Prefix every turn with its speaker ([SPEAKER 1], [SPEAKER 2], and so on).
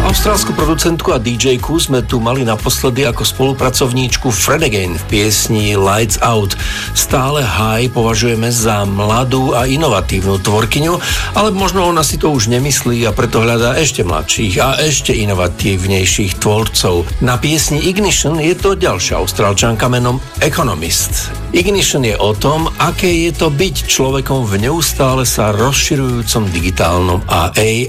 [SPEAKER 1] Austrálsku producentku a DJ-ku sme tu mali naposledy ako spolupracovníčku Fred Again v piesni Lights Out. Stále High považujeme za mladú a inovatívnu tvorkyňu, ale možno ona si to už nemyslí a preto hľadá ešte mladších a ešte inovatívnejších tvorcov. Na piesni Ignition je to ďalšia Austrálčanka menom Economist. Ignition je o tom, aké je to byť človekom v neustále sa rozširujúcom digitálnom a